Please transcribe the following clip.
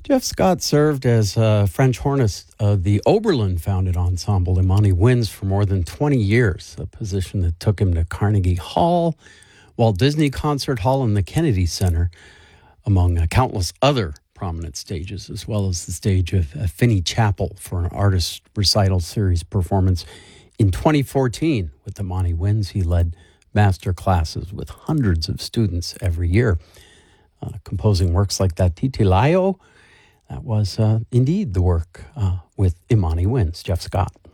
Jeff Scott served as French hornist of the Oberlin-founded ensemble Imani Winds for more than 20 years, a position that took him to Carnegie Hall, Walt Disney Concert Hall, and the Kennedy Center, among countless other prominent stages, as well as the stage of Finney Chapel for an artist recital series performance. In 2014, with Imani Winds, he led master classes with hundreds of students every year, composing works like that Titilayo. That was indeed the work with Imani Winds. Jeff Scott.